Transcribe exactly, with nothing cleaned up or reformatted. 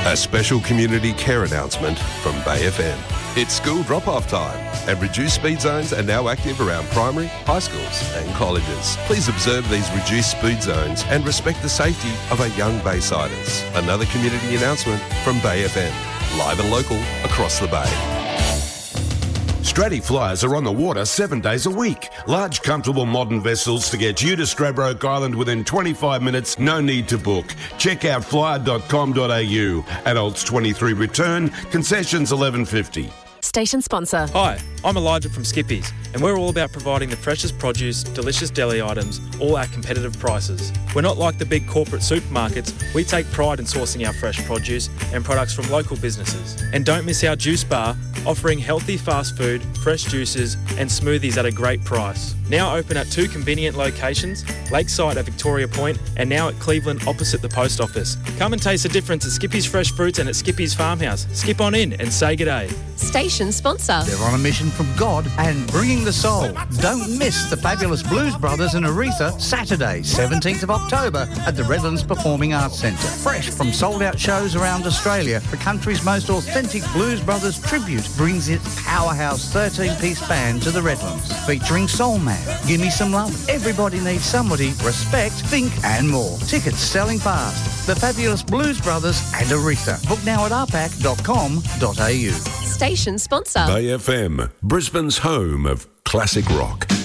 A special community care announcement from Bay F M. It's school drop-off time, and reduced speed zones are now active around primary, high schools and colleges. Please observe these reduced speed zones and respect the safety of our young Baysiders. Another community announcement from Bay F M. Live and local across the Bay. Stratty Flyers are on the water seven days a week. Large, comfortable, modern vessels to get you to Stradbroke Island within twenty-five minutes. No need to book. Check out flyer dot com dot a u. Adults twenty-three return. Concessions eleven fifty. Station sponsor. Hi, I'm Elijah from Skippies, and we're all about providing the freshest produce, delicious deli items, all at competitive prices. We're not like the big corporate supermarkets. We take pride in sourcing our fresh produce and products from local businesses. And don't miss our juice bar, offering healthy fast food, fresh juices and smoothies at a great price. Now open at two convenient locations, Lakeside at Victoria Point and now at Cleveland opposite the post office. Come and taste the difference at Skippy's Fresh Fruits and at Skippy's Farmhouse. Skip on in and say g'day. Station sponsor. They're on a mission from God and bringing the soul. Don't miss the fabulous Blues Brothers in Aretha, Saturday, seventeenth of October at the Redlands Performing Arts Centre. Fresh from sold-out shows around Australia, the country's most authentic Blues Brothers tribute brings its powerhouse thirteen-piece band to the Redlands, featuring Soul Man, Gimme Some Love, Everybody Needs Somebody, Respect, Think and more. Tickets selling fast. The fabulous Blues Brothers and Aretha. Book now at r pac dot com dot a u. Station sponsor. Bay F M, Brisbane's home of classic rock.